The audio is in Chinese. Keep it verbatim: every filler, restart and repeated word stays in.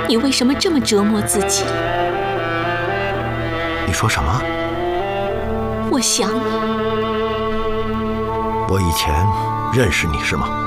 你为什么这么折磨自己？ 你说什么？ 我想你。 我以前认识你是吗？